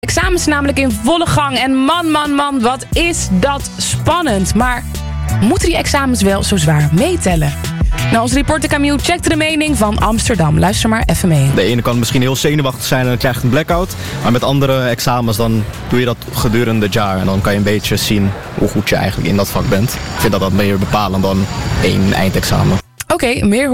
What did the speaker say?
Examens namelijk in volle gang. En man, wat is dat spannend. Maar moeten die examens wel zo zwaar meetellen? Nou, onze reporter Camille checkte de mening van Amsterdam. Luister maar even mee. De ene kan misschien heel zenuwachtig zijn en dan krijg je een blackout. Maar met andere examens dan doe je dat gedurende het jaar. En dan kan je een beetje zien hoe goed je eigenlijk in dat vak bent. Ik vind dat meer bepalend dan één eindexamen. Oké, meer